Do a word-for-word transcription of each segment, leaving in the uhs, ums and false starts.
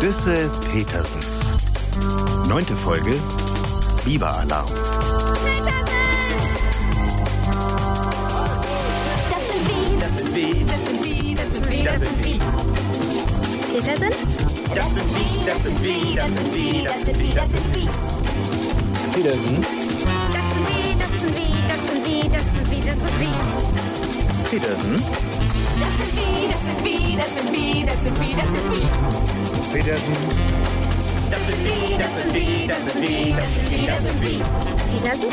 Düsse Petersens. Neunte Folge. Biber-Alarm. Das sind wir. Das sind wir. Das sind wir. Das sind wir. Das sind wir. Petersen? Das sind wir. Das sind wir. Das sind wir. Das sind wir. Das sind wir. Petersen? Das sind wir. Das sind wir. Das sind wir. Das sind wir. Das sind wir. Petersen? Das sind wir. Das sind wir. Das sind wir. Das sind wir. Das sind wir. Petersen? Das sind wir. Das sind wir. Das sind wir. Das sind wir. Das sind wir. Petersen?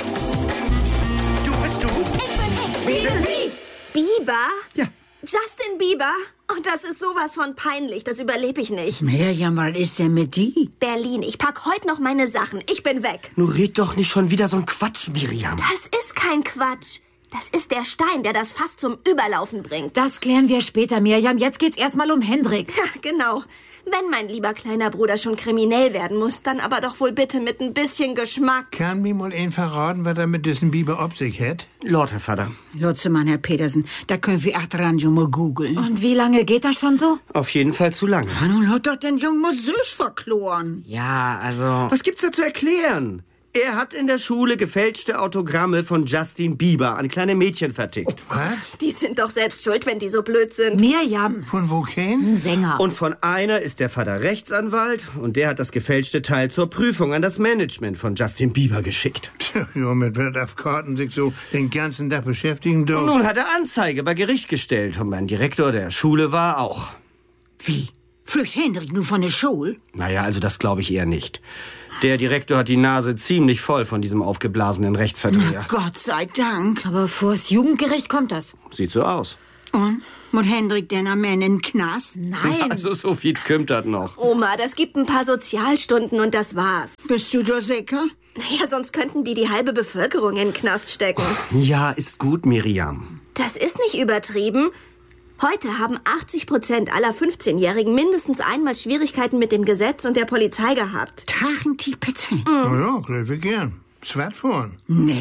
Du bist du? Ich bin ich. Wir sind wir. Bieber? Ja. Justin Bieber? Oh, das ist sowas von peinlich. Das überlebe ich nicht. Mirjam, was ist denn mit die? Berlin, ich pack heute noch meine Sachen. Ich bin weg. Nun red doch nicht schon wieder so ein Quatsch, Miriam. Das ist kein Quatsch. Das ist der Stein, der das Fass zum Überlaufen bringt. Das klären wir später, Mirjam. Jetzt geht's erstmal um Hendrik. Ja, genau. Wenn mein lieber kleiner Bruder schon kriminell werden muss, dann aber doch wohl bitte mit ein bisschen Geschmack. Kann mir mal ein verraten, was er mit diesem Biber ob sich hat? Lord, Herr Vater. Lotzemann, Herr Petersen, da können wir achteran schon mal googeln. Und wie lange geht das schon so? Auf jeden Fall zu lange. Ah, nun hat doch den Jungen mal süß verkloren. Ja, also... Was gibt's da zu erklären? Er hat in der Schule gefälschte Autogramme von Justin Bieber an kleine Mädchen vertickt. Was? Die sind doch selbst schuld, wenn die so blöd sind. Mirjam. Von wo kein? Ein Sänger. Und von einer ist der Vater Rechtsanwalt und der hat das gefälschte Teil zur Prüfung an das Management von Justin Bieber geschickt. Ja, mit was auf Karten sich so den ganzen Tag beschäftigen Und dürfen. nun hat er Anzeige bei Gericht gestellt und mein Direktor der Schule war auch. Wie? Flücht Hendrik nur von der Schule? Naja, also das glaube ich eher nicht. Der Direktor hat die Nase ziemlich voll von diesem aufgeblasenen Rechtsverdreher. Gott sei Dank. Aber vors Jugendgericht kommt das. Sieht so aus. Und? Muss Hendrik denn am Ende in den Knast? Nein. Also so viel kümmt das noch. Oma, das gibt ein paar Sozialstunden und das war's. Bist du da sicher? Naja, sonst könnten die die halbe Bevölkerung in den Knast stecken. Ja, ist gut, Miriam. Das ist nicht übertrieben. Heute haben achtzig Prozent aller fünfzehnjährigen mindestens einmal Schwierigkeiten mit dem Gesetz und der Polizei gehabt. achtzig Prozent? Na ja, glaube ich gern. Zwartfahren. Nee,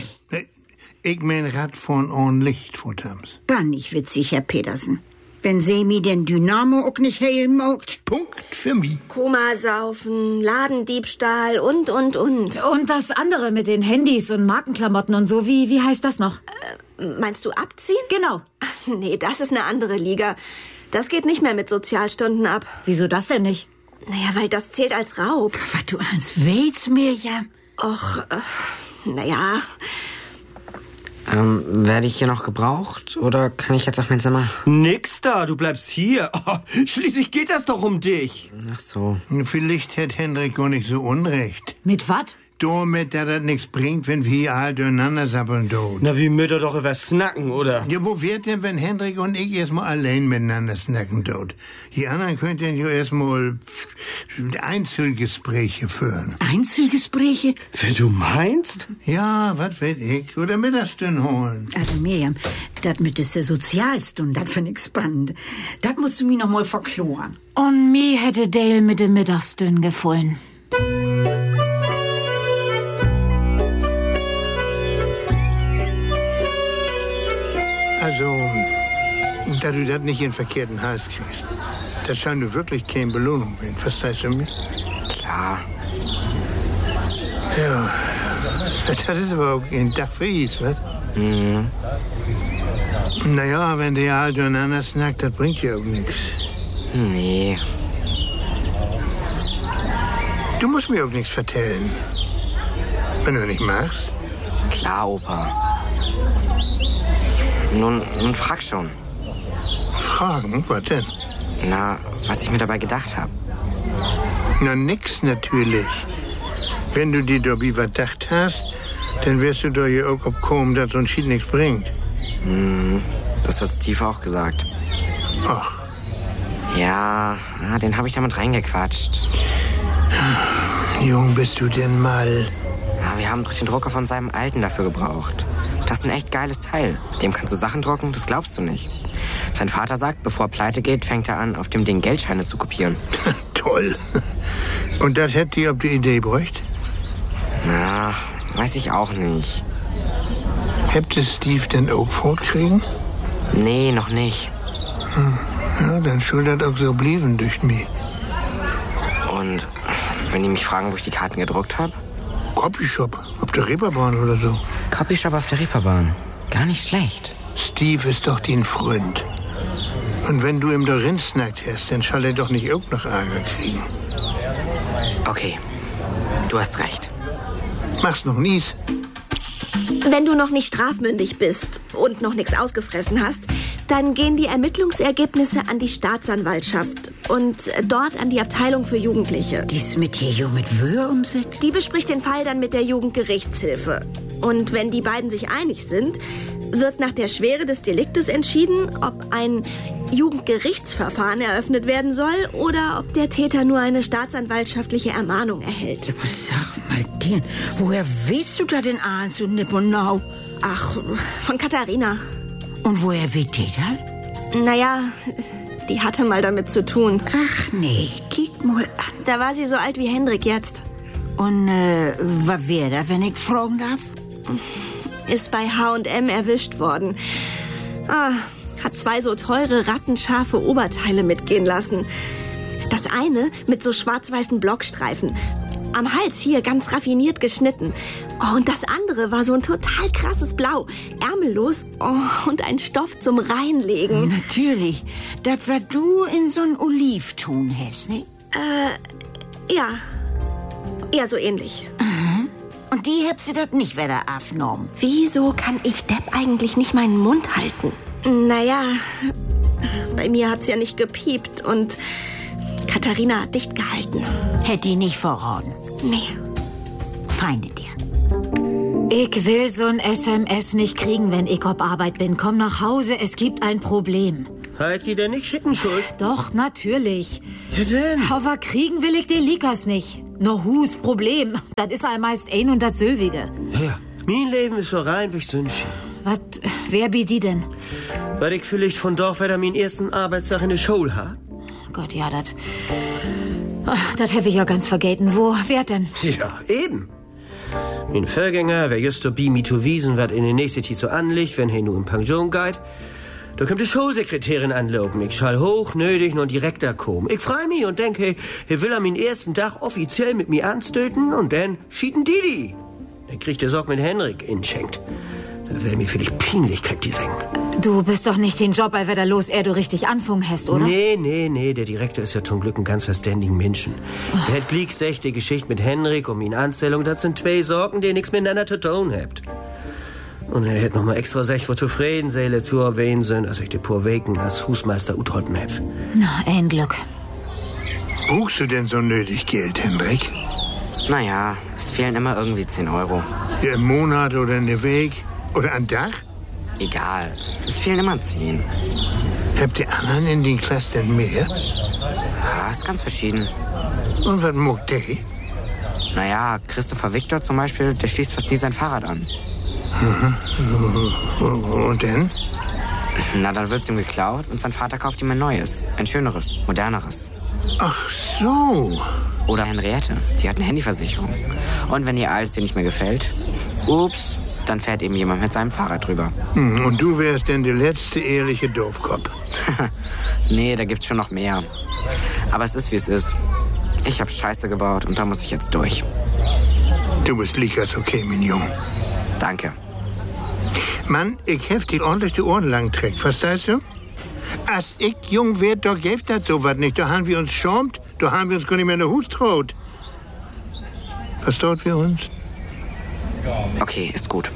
Ich mein Radfahren ohne Licht vor Tams. war nicht witzig, Herr Petersen. Wenn Semi den Dynamo auch nicht heilen mag. Punkt für mich. Komasaufen, Ladendiebstahl und, und, und. Und das andere mit den Handys und Markenklamotten und so, wie, wie heißt das noch? Meinst du abziehen? Genau. Ach, nee, das ist eine andere Liga. Das geht nicht mehr mit Sozialstunden ab. Wieso das denn nicht? Naja, weil das zählt als Raub. Was du als willst, Mirjam? Och, äh, naja. Ähm, werde ich hier noch gebraucht oder kann ich jetzt auf mein Zimmer? Nix da, du bleibst hier. Oh, schließlich geht das doch um dich. Ach so. Vielleicht hat Hendrik gar nicht so unrecht. Mit was? Damit, dass das nichts bringt, wenn wir hier halt durcheinander sappeln dort. Na, wie Mütter doch über snacken, oder? Ja, wo wird denn, wenn Hendrik und ich erstmal allein miteinander snacken dort? Die anderen könnten ja erstmal Einzelgespräche führen. Einzelgespräche? Wie du meinst? Ja, was weiß ich. Oder Mittagsstund holen. Also Mirjam, das mit der Sozialstunde, das finde ich spannend. Das musst du mir noch mal verkloren. Und mir hätte Dale mit dem Mittagsdünn gefallen. Also, da du das nicht in verkehrten Hals kriegst, das scheint du wirklich keine Belohnung werden. Verstehst du mich? Klar. Ja, das ist aber auch ein Tag für Is, was? Mhm. Naja, wenn der halt durcheinander snackt, das bringt ja auch nichts. Nee. Du musst mir auch nichts vertellen. Wenn du nicht magst. Klar, Opa. Nun, nun frag schon. Fragen? Was denn? Na, was ich mir dabei gedacht habe. Na, nix natürlich. Wenn du dir dabei was gedacht hast, dann wirst du doch hier auch abkommen, dass so ein Schied nichts bringt. Hm, das hat Steve auch gesagt. Ach. Ja, ah, den habe ich damit reingequatscht. Jung, bist du denn mal... Ja, wir haben doch den Drucker von seinem alten dafür gebraucht. Das ist ein echt geiles Teil. Mit dem kannst du Sachen drucken, das glaubst du nicht. Sein Vater sagt, bevor er pleite geht, fängt er an, auf dem Ding Geldscheine zu kopieren. Toll. Und das hätte ihr auf die Idee bräucht? Na, weiß ich auch nicht. Habt ihr Steve denn auch fortkriegen? Nee, noch nicht. Hm. Ja, dann soll das auch so blieben durch mich. Und wenn die mich fragen, wo ich die Karten gedruckt habe? Copyshop, auf der Reeperbahn oder so. Copyshop auf der Reeperbahn. Gar nicht schlecht. Steve ist doch dein Freund. Und wenn du ihm da rinsnackt hast, dann soll er doch nicht auch noch Ärger kriegen. Okay, du hast recht. Mach's noch nies. Wenn du noch nicht strafmündig bist und noch nichts ausgefressen hast, dann gehen die Ermittlungsergebnisse an die Staatsanwaltschaft und dort an die Abteilung für Jugendliche. Die ist mit hier jo mit Wöhr um sich? Die bespricht den Fall dann mit der Jugendgerichtshilfe. Und wenn die beiden sich einig sind, wird nach der Schwere des Deliktes entschieden, ob ein Jugendgerichtsverfahren eröffnet werden soll oder ob der Täter nur eine staatsanwaltschaftliche Ermahnung erhält. Aber sag mal, Dirn, woher willst du da den Ahn zu Nipponau? Ach, von Katharina. Und woher weht die da? Naja, die hatte mal damit zu tun. Ach nee, kick mal an. Da war sie so alt wie Hendrik jetzt. Und äh, was wär da, wenn ich fragen darf? Ist bei H und M erwischt worden. Ah, hat zwei so teure, rattenscharfe Oberteile mitgehen lassen. Das eine mit so schwarz-weißen Blockstreifen. Am Hals hier ganz raffiniert geschnitten. Oh, und das andere war so ein total krasses Blau. Ärmellos oh, und ein Stoff zum Reinlegen. Natürlich. Das, was du in so'n Olivton hast, ne? Äh, ja. Ja, so ähnlich. Mhm. Und die habt ihr das nicht wieder aufgenommen. Wieso kann ich Depp eigentlich nicht meinen Mund halten? Naja, bei mir hat's ja nicht gepiept und Katharina hat dicht gehalten. Hätte die nicht verraten? Nee. Feinde dir. Ich will so ein S M S nicht kriegen, wenn ich auf Arbeit bin. Komm nach Hause, es gibt ein Problem. Halt die denn nicht schicken, Schuld? Doch, natürlich. Ja denn? Aber kriegen will ich die Likas nicht. No hus Problem. Das ist all meist ein und das Sylvige. Ja, ja. Mein Leben ist so rein wie Sündchen. Was, wer bi die denn? Weil ich vielleicht von Dorf wieder meinen ersten Arbeitstag in der Schule ha? Gott, ja, das... Das habe ich ja ganz vergessen. Wo, wer denn? Ja, eben. Mein Vorgänger, wer just dabei mir zu wiesen, wat in der nächsten Zeit so anliegt, wenn er nur in Pension geht. Da kommt die Schulsekretärin anlopen. Ich schall hoch, nötig, noch direkt da kommen. Ich freu mich und denke, hey, er will am ersten Tag offiziell mit mir anstöten und dann schieten Didi. Dann kriegt er Sorg mit Henrik inschenkt. Da wär mir vielleicht Peinlichkeit die senken. Du bist doch nicht den Job, weil wer da los er du richtig anfangen hast, oder? Nee, nee, nee, der Direktor ist ja zum Glück ein ganz verständigen Menschen. Oh. Der hat blick sech die Geschichte mit Henrik um ihn Anstellung, das sind zwei Sorgen, die nix miteinander zu tun habt. Und er hätte noch mal extra sech, wo zufrieden Seele zu erwähnen sind, als ich die pur Weken als Husmeister utholten hab. Na, ein Glück. Brauchst du denn so nötig Geld, Henrik? Naja, es fehlen immer irgendwie zehn Euro. Ja, im Monat oder in der Weg? Oder ein Dach? Egal, es fehlen immer zehn. Habt ihr anderen in den Klasse denn mehr? Ja, ist ganz verschieden. Und was muckt der? Naja, Christopher Victor zum Beispiel, der schließt fast nie sein Fahrrad an. Und denn? Na, dann wird's ihm geklaut und sein Vater kauft ihm ein neues. Ein schöneres, moderneres. Ach so. Oder Henriette, die hat eine Handyversicherung. Und wenn ihr alles dir nicht mehr gefällt, ups, dann fährt eben jemand mit seinem Fahrrad drüber. Hm, und du wärst denn der letzte ehrliche Doofkopf. Nee, da gibt's schon noch mehr. Aber es ist, wie es ist. Ich hab Scheiße gebaut und da muss ich jetzt durch. Du bist Likas okay, mein Junge. Danke. Mann, ich heft dir ordentlich die Ohren lang trägt, verstehst du? Als ich jung werd, da gäft das sowas nicht. Da haben wir uns schäumt, da haben wir uns gar nicht mehr in der Hus traut. Verstaut wir uns? Okay, ist gut.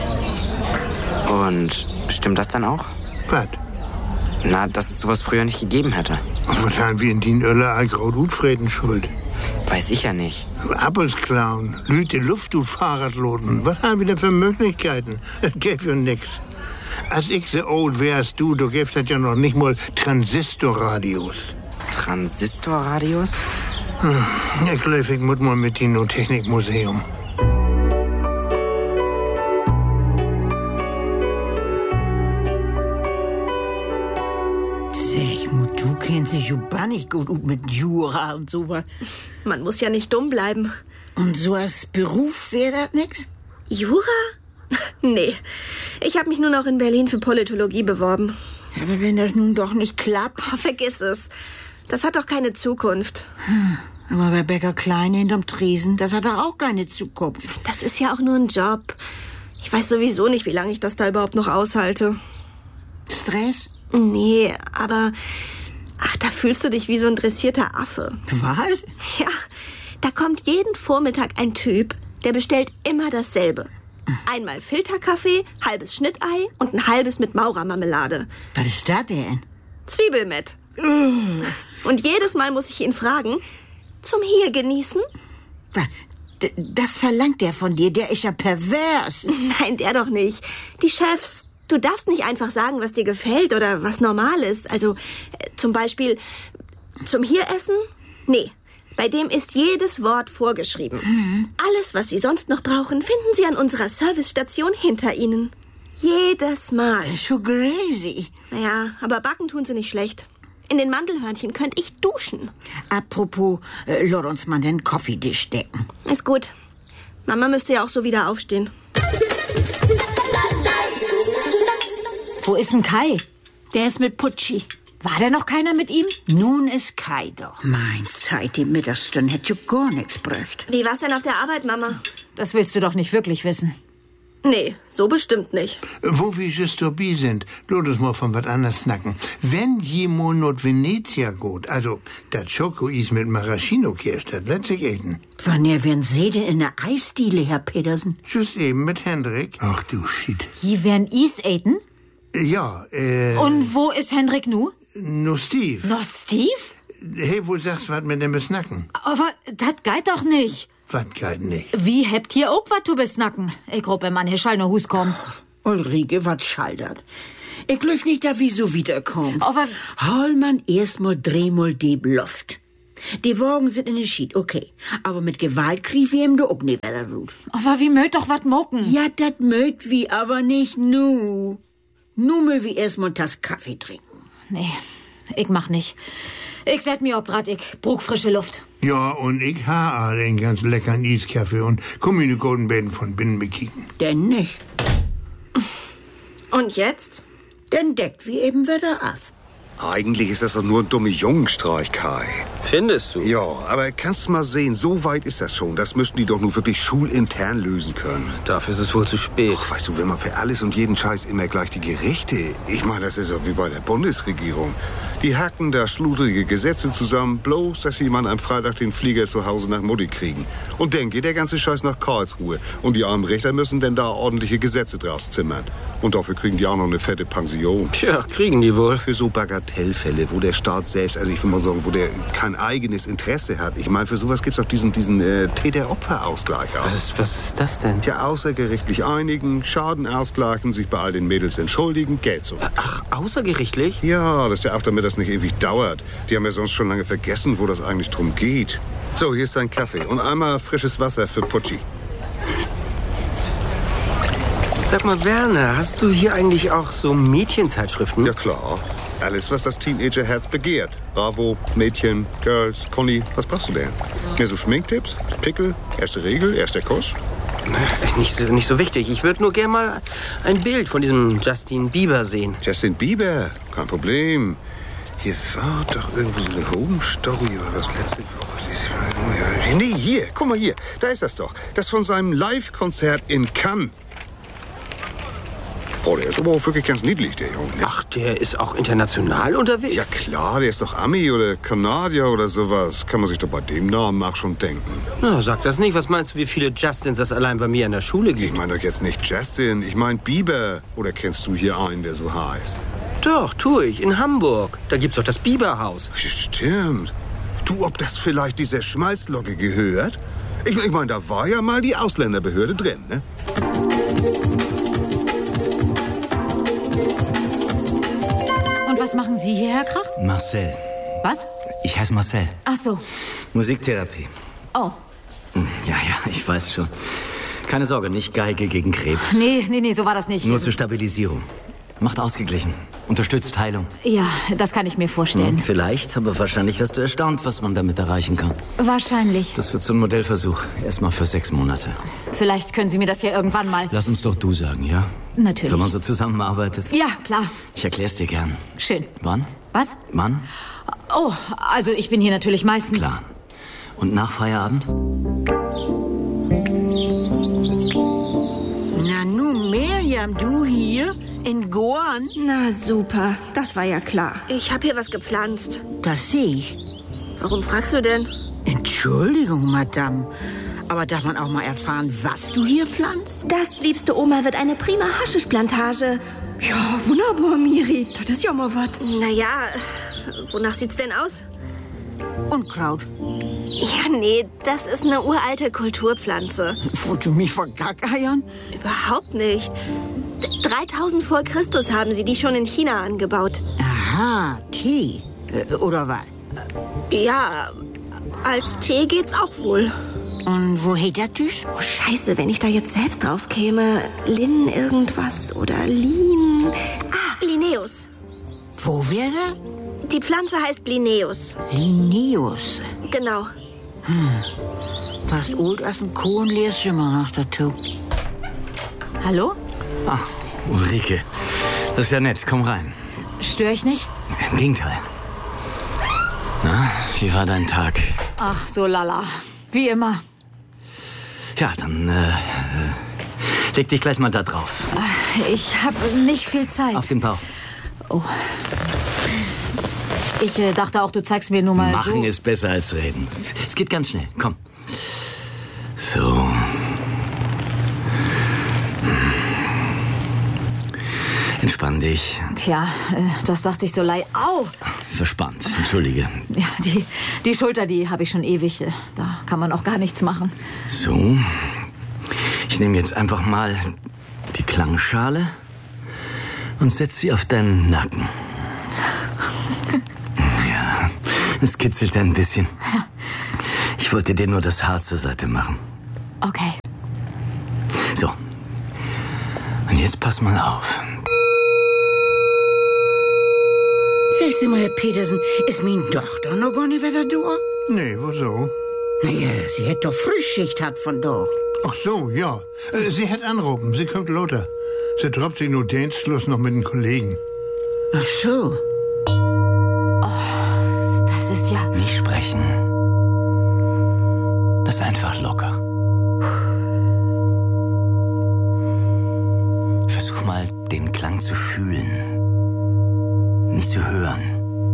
Und stimmt das dann auch? Was? Na, dass es sowas früher nicht gegeben hätte. Und was haben wir in den Öller Alkraut Utfreden schuld? Weiß ich ja nicht. Appels klauen, Lüte Luft und Fahrradloden. Was haben wir denn für Möglichkeiten? Das gäbe ja nix. Als ich so alt wärst du, du gäbst das ja noch nicht mal Transistorradios. Transistorradios? Hm, ich glaube, ich muss mal mit in ein Technikmuseum. Du kennst dich ja nicht gut gut mit Jura und so was. Man muss ja nicht dumm bleiben. Und so als Beruf wäre das nix? Jura? Nee. Ich habe mich nur noch in Berlin für Politologie beworben. Aber wenn das nun doch nicht klappt... Oh, vergiss es. Das hat doch keine Zukunft. Hm. Aber bei Bäcker Klein hinterm Tresen, das hat doch auch keine Zukunft. Das ist ja auch nur ein Job. Ich weiß sowieso nicht, wie lange ich das da überhaupt noch aushalte. Stress? Nee, aber... Ach, da fühlst du dich wie so ein dressierter Affe. Was? Ja, da kommt jeden Vormittag ein Typ, der bestellt immer dasselbe. Einmal Filterkaffee, halbes Schnittei und ein halbes mit Maurermarmelade. Was ist das denn? Zwiebelmett. Und jedes Mal muss ich ihn fragen, zum hier genießen? Das verlangt der von dir, der ist ja pervers. Nein, der doch nicht. Die Chefs. Du darfst nicht einfach sagen, was dir gefällt oder was normal ist. Also äh, zum Beispiel zum hier essen? Nee, bei dem ist jedes Wort vorgeschrieben. Mhm. Alles, was Sie sonst noch brauchen, finden Sie an unserer Servicestation hinter Ihnen. Jedes Mal. Schon crazy. Naja, aber backen tun sie nicht schlecht. In den Mandelhörnchen könnte ich duschen. Apropos, äh, lass uns mal den Coffeetisch decken. Ist gut. Mama müsste ja auch so wieder aufstehen. Wo ist denn Kai? Der ist mit Putschi. War da noch keiner mit ihm? Nun ist Kai doch. Mein Zeit, die Mittagsstunde hätte schon gar nichts brücht. Wie war's denn auf der Arbeit, Mama? Das willst du doch nicht wirklich wissen. Nee, so bestimmt nicht. Wo wir just dabei sind, lass uns mal von was anderes snacken. Wenn jemand not Venezia geht, also das Schokoeis mit Maraschino-Kirsch, das letzte eten. Wann werden Sie denn in der Eisdiele, Herr Petersen? Just eben mit Hendrik. Ach du Shit. Die werden Eis eten? Ja, äh... Und wo ist Hendrik nu? No Steve. No Steve? Hey, wo sagst du was mit dem Besnacken? Aber das geht doch nicht. Was geht nicht? Wie habt ihr auch was zu besnacken? Ich glaube, Mann, hier schall noch Hus kommen. Ulrike, was schaldert? Ich glaub nicht, dass wir so wiederkommen. Aber... Hol man erstmal dreimal die Luft. Die Wagen sind in der Schied, okay. Aber mit Gewalt krieg wir ihm doch auch nicht weiter gut. Aber wie mögt doch was mocken? Ja, das mögt wir, aber nicht nu. Nu mögen wir erstmal das Kaffee trinken. Nee, ich mach nicht. Ich set mir ob Brat, ich brug frische Luft. Ja, und ich ha den ganz leckeren Eiskaffee und Kommunikotenbäden von binnen bekicken. Denn nicht. Und jetzt? Dann deckt wir eben wieder ab. Eigentlich ist das doch nur ein dummer Jungenstreich, Kai. Findest du? Ja, aber kannst du mal sehen, so weit ist das schon. Das müssten die doch nur wirklich schulintern lösen können. Dafür ist es wohl zu spät. Ach, weißt du, wenn man für alles und jeden Scheiß immer gleich die Gerichte... Ich meine, das ist doch wie bei der Bundesregierung. Die hacken da schludrige Gesetze zusammen, bloß, dass sie mal am Freitag den Flieger zu Hause nach Mutti kriegen. Und dann geht der ganze Scheiß nach Karlsruhe. Und die armen Richter müssen denn da ordentliche Gesetze draus zimmern. Und dafür kriegen die auch noch eine fette Pension. Tja, kriegen die wohl. Für so Bagatellfälle, wo der Staat selbst, also ich will mal sagen, wo der kein eigenes Interesse hat. Ich meine, für sowas gibt's doch diesen, diesen äh, Täter-Opfer-Ausgleich auch. Was ist, was ist das denn? Ja, außergerichtlich einigen, Schaden ausgleichen, sich bei all den Mädels entschuldigen, Geld zurück. Ach, außergerichtlich? Ja, das ist ja auch, damit das nicht ewig dauert. Die haben ja sonst schon lange vergessen, wo das eigentlich drum geht. So, hier ist dein Kaffee und einmal frisches Wasser für Putschi. Sag mal, Werner, hast du hier eigentlich auch so Mädchenzeitschriften? Ja, klar. Alles, was das Teenagerherz begehrt. Bravo, Mädchen, Girls, Conny, was brauchst du denn? Mehr so Schminktipps? Pickel? Erste Regel? Erster Kuss? Ist nicht so, nicht so wichtig. Ich würde nur gerne mal ein Bild von diesem Justin Bieber sehen. Justin Bieber? Kein Problem. Hier war doch irgendwie so eine Home-Story oder was letzte Woche. Nee, hier, guck mal hier. Da ist das doch. Das von seinem Live-Konzert in Cannes. Oh, der ist aber auch wirklich ganz niedlich, der Junge. Ne? Ach, der ist auch international unterwegs? Ja klar, der ist doch Ami oder Kanadier oder sowas. Kann man sich doch bei dem Namen auch schon denken. Na, sag das nicht. Was meinst du, wie viele Justins das allein bei mir in der Schule gibt? Ich meine doch jetzt nicht Justin, ich meine Bieber. Oder kennst du hier einen, der so heißt? Doch, tue ich. In Hamburg. Da gibt's doch das Bieberhaus. Stimmt. Du, ob das vielleicht dieser Schmalzlocke gehört? Ich, ich meine, da war ja mal die Ausländerbehörde drin, ne? Und was machen Sie hier, Herr Kracht? Marcel. Was? Ich heiße Marcel. Ach so. Musiktherapie. Oh. Ja, ja, ich weiß schon. Keine Sorge, nicht Geige gegen Krebs. Nee, nee, nee, so war das nicht. Nur zur Stabilisierung. Macht ausgeglichen. Unterstützt Heilung. Ja, das kann ich mir vorstellen. Hm, vielleicht, aber wahrscheinlich wirst du erstaunt, was man damit erreichen kann. Wahrscheinlich. Das wird so ein Modellversuch. Erstmal für sechs Monate. Vielleicht können Sie mir das ja irgendwann mal... Lass uns doch du sagen, ja? Natürlich. Wenn man so zusammenarbeitet. Ja, klar. Ich erklär's dir gern. Schön. Wann? Was? Wann? Oh, also ich bin hier natürlich meistens... Klar. Und nach Feierabend? Na nun, Miriam, du hier in Goan? Na super, das war ja klar. Ich habe hier was gepflanzt. Das sehe ich. Warum fragst du denn? Entschuldigung, Madame. Aber darf man auch mal erfahren, was du hier pflanzt? Das, liebste Oma, wird eine prima Haschischplantage. Ja, wunderbar, Miri. Das ist ja mal was. Naja, wonach sieht's denn aus? Unkraut. Ja, nee, das ist eine uralte Kulturpflanze. Wollt du mich vergackeiern? Überhaupt nicht. dreitausend vor Christus haben sie die schon in China angebaut. Aha, Tee. Äh, oder was? Ja, als Tee geht's auch wohl. Und wo hält der Tisch? Oh, scheiße, wenn ich da jetzt selbst drauf käme. Lin irgendwas oder Lin. Ah, Linnaeus. Wo wäre der? Die Pflanze heißt Linnaeus. Linnaeus. Genau. Hm. Fast old as ein Kuh und leerst immer noch dazu. Hallo? Ah, Ulrike. Das ist ja nett. Komm rein. Störe ich nicht? Im Gegenteil. Na, wie war dein Tag? Ach, so lala. Wie immer. Ja, dann äh, leg dich gleich mal da drauf. Ich habe nicht viel Zeit. Auf den Bauch. Oh. Ich äh, dachte auch, du zeigst mir nur mal Machen so. ist besser als reden. Es geht ganz schnell. Komm. So. Hm. Entspann dich. Tja, äh, das dachte ich so leid. Au! Verspannt. Entschuldige. Ja, die, die Schulter, die habe ich schon ewig. Äh, Da kann man auch gar nichts machen. So. Ich nehme jetzt einfach mal die Klangschale und setze sie auf deinen Nacken. Ja, es kitzelt ein bisschen. Ich wollte dir nur das Haar zur Seite machen. Okay. So. Und jetzt pass mal auf. Sag Sie mal, Herr Petersen, ist meine Tochter noch gar nicht wieder da? Nee, wieso? Naja, sie hätte doch Frühschicht hat von doch. Ach so, ja. Äh, Sie hätte anrufen, sie kommt lauter. Sie droppt sich nur dienstlos noch mit den Kollegen. Ach so. Oh, das ist ja... Nicht sprechen. Lass einfach locker. Versuch mal, den Klang zu fühlen. Nicht zu hören.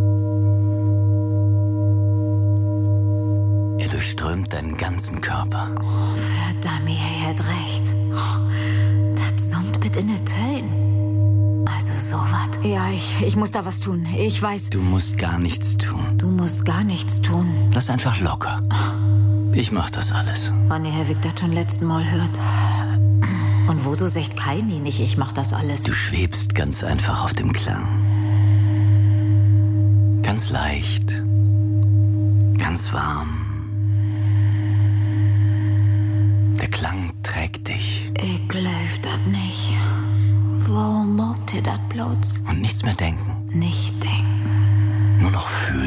Er durchströmt deinen ganzen Körper. Oh, verdammt, ihr habt recht. Oh, das summt mit in den Tönen. Also sowas. Ja, ich, ich muss da was tun. Ich weiß. Du musst gar nichts tun. Du musst gar nichts tun. Lass einfach locker. Ich mach das alles. Wann ihr Herr Wick das schon letzten Mal hört. Und wo so sagt Keini nicht, ich mach das alles. Du schwebst ganz einfach auf dem Klang. Ganz leicht. Ganz warm. Der Klang trägt dich. Ich glaub das nicht. Warum mogt ihr das bloß? Und nichts mehr denken. Nicht denken. Nur noch fühlen.